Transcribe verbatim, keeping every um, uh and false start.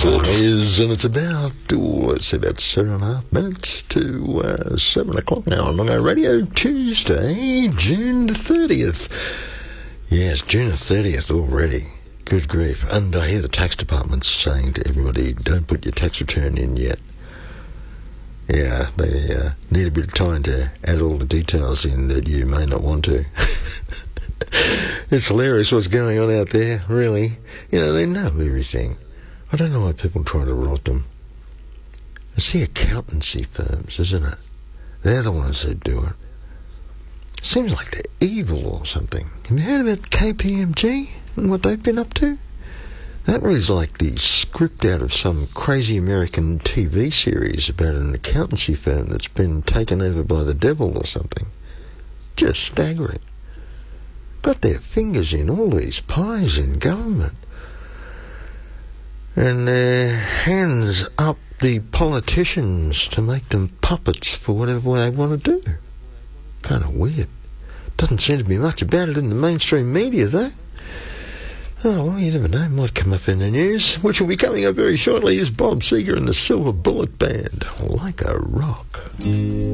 Yes, it is, and it's about, ooh, let's see, about seven and a half minutes to uh, seven o'clock now on Long Radio, Tuesday, June the thirtieth. Yes, June the thirtieth already. Good grief. And I hear the tax department's saying to everybody, don't put your tax return in yet. Yeah, they uh, need a bit of time to add all the details in that you may not want to. It's hilarious what's going on out there, really. You know, they know everything. I don't know why people try to rot them. It's the accountancy firms, isn't it? They're the ones that do it. Seems like they're evil or something. Have you heard about K P M G and what they've been up to? That was like the script out of some crazy American T V series about an accountancy firm that's been taken over by the devil or something. Just staggering. Got their fingers in all these pies in government. And their hands up the politicians to make them puppets for whatever they want to do. Kind of weird. Doesn't seem to be much about it in the mainstream media, though. Oh, well, you never know. Might come up in the news. Which will be coming up very shortly is Bob Seger and the Silver Bullet Band. Like a Rock.